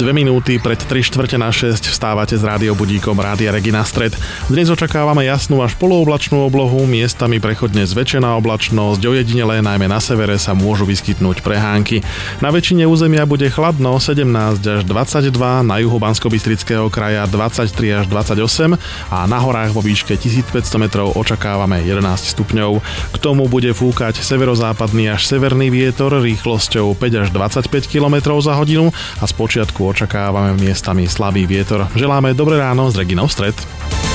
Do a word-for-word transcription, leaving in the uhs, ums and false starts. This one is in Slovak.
Dve minúty pred tri štvrte na šesť vstávate s rádiobudíkom Rádia Regina Stred. Dnes očakávame jasnú až polooblačnú oblohu, miestami prechodne zväčšená oblačnosť, ojedinele najmä na severe sa môžu vyskytnúť prehánky. Na väčšine územia bude chladno, sedemnásť až dvadsaťdva, na juhu Banskobystrického kraja dvadsaťtri až dvadsaťosem a na horách vo výške tisícpäťsto metrov očakávame jedenásť stupňov. K tomu bude fúkať severozápadný až severný vietor rýchlosťou päť až dvadsaťpäť kilometrov za hodinu a spočiatku očakávame miestami slabý vietor. Želáme dobré ráno s Reginou Stred.